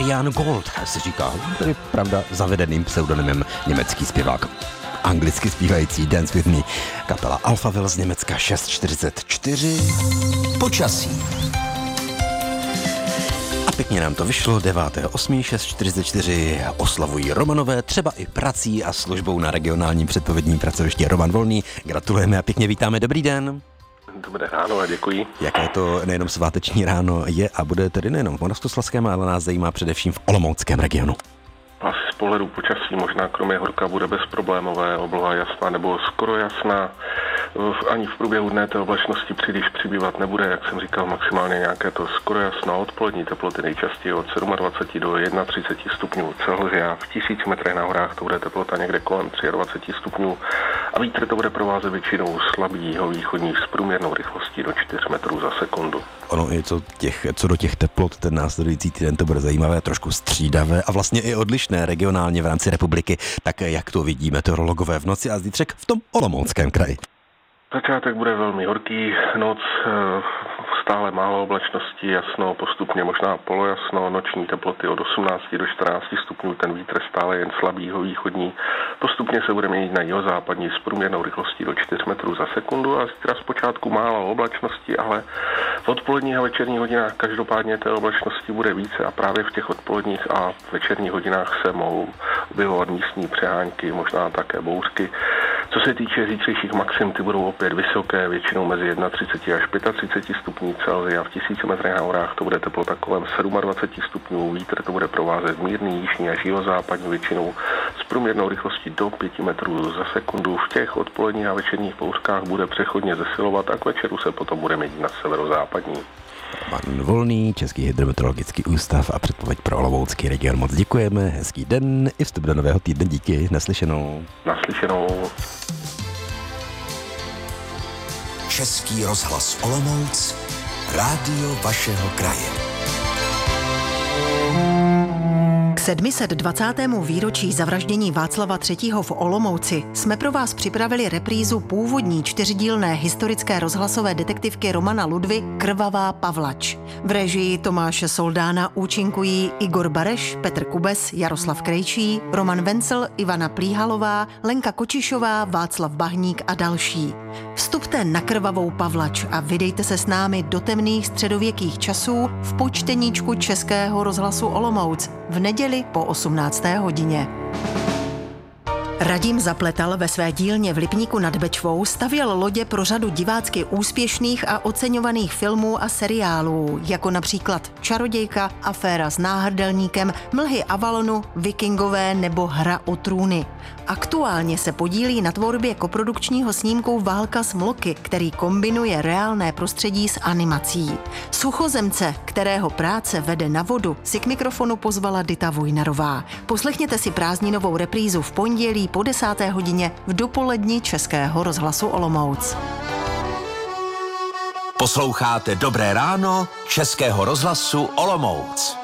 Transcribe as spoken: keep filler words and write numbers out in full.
Marian Gold se říká, tedy pravda zavedeným pseudonymem německý zpěvák. Anglicky zpívající Dance With Me. Kapela Alphaville z Německa šest čtyřicet čtyři. Počasí. A pěkně nám to vyšlo, devátého osmého šest čtyřicet čtyři oslavují Romanové, třeba i prací a službou na regionálním předpovědním pracovišti Roman Volný. Gratulujeme a pěkně vítáme, dobrý den. Dobré ráno a děkuji. Jaké to nejenom sváteční ráno je a bude tedy nejenom v Moravskoslezském, ale nás zajímá především v Olomouckém regionu. Asi z pohledu počasí možná kromě horka bude bezproblémové, obloha jasná nebo skoro jasná. Ani v průběhu dne té oblačnosti příliš přibývat nebude, jak jsem říkal, maximálně nějaké to skoro jasno. Odpolední teploty nejčastěji od dvacet sedm do třicet jedna stupňů Celsia. V tisíci metrech na horách to bude teplota někde kolem dvacet tři stupňů a vítr to bude provázet většinou slabý jihovýchodní s průměrnou rychlostí do čtyři metrů za sekundu. Ono i co, těch, co do těch teplot, ten následující týden to bude zajímavé, trošku střídavé a vlastně i odlišné regionálně v rámci republiky. Tak jak to vidí meteorologové v noci a zítřek v tom Olomouckém kraji? Začátek bude velmi horký, noc stále málo oblačností, jasno, postupně možná polojasno, noční teploty od osmnácti do čtrnácti stupňů, ten vítr stále jen slabý jihovýchodní, postupně se bude měnit na jihozápadní s průměrnou rychlostí do čtyři metrů za sekundu a zítra zpočátku málo oblačnosti, ale v odpoledních a večerních hodinách každopádně té oblačnosti bude více a právě v těch odpoledních a večerních hodinách se mohou objevovat místní přehánky, možná také bouřky. Co se týče zítřejších maxim, ty budou opět vysoké, většinou mezi třicet jedna až třicet pět stupňů Celsia. V tisíci metrech na horách to bude teplota kolem dvacet sedm stupňů, vítr to bude provázet mírný jižní až jihozápadní, většinou s průměrnou rychlostí do pěti metrů za sekundu. V těch odpoledních a večerních bouřkách bude přechodně zesilovat a k večeru se potom bude měnit na severozápadní. Roman Volný, Český hydrometeorologický ústav a předpověď pro Olomoucký region. Moc děkujeme, hezký den i vstup do nového týdne, díky, naslyšenou. Naslyšenou. Český rozhlas Olomouc, rádio vašeho kraje. K sedm set dvacátému výročí zavraždění Václava třetího v Olomouci jsme pro vás připravili reprízu původní čtyřdílné historické rozhlasové detektivky Romana Ludvy Krvavá Pavlač. V režii Tomáše Soldána účinkují Igor Bareš, Petr Kubes, Jaroslav Krejčí, Roman Vencel, Ivana Plíhalová, Lenka Kočišová, Václav Bahník a další. Vstupte na Krvavou Pavlač a vydejte se s námi do temných středověkých časů v počteníčku Českého rozhlasu Olomouc v neděli po osmnácté hodině. Radim Zapletal ve své dílně v Lipníku nad Bečvou stavěl lodě pro řadu divácky úspěšných a oceňovaných filmů a seriálů, jako například Čarodějka, Aféra s náhrdelníkem, Mlhy Avalonu, Vikingové nebo Hra o trůny. Aktuálně se podílí na tvorbě koprodukčního snímku Válka s mloky, který kombinuje reálné prostředí s animací. Suchozemce, kterého práce vede na vodu, si k mikrofonu pozvala Dita Vojnarová. Poslechněte si prázdninovou reprízu v pondělí po desáté hodině v dopoledni Českého rozhlasu Olomouc. Posloucháte Dobré ráno Českého rozhlasu Olomouc.